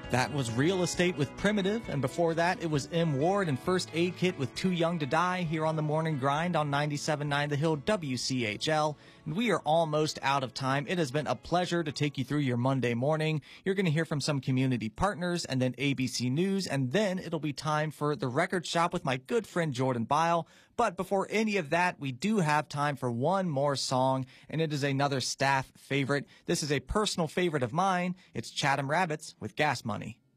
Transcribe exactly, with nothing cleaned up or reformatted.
That was Real Estate with Primitive, and before that, it was M. Ward and First Aid Kit with Too Young to Die here on the Morning Grind on ninety-seven point nine The Hill W C H L. And we are almost out of time. It has been a pleasure to take you through your Monday morning. You're going to hear from some community partners and then A B C News, and then it'll be time for The Record Shop with my good friend Jordan Bile. But before any of that, we do have time for one more song, and it is another staff favorite. This is a personal favorite of mine. It's Chatham Rabbits with Gas Money.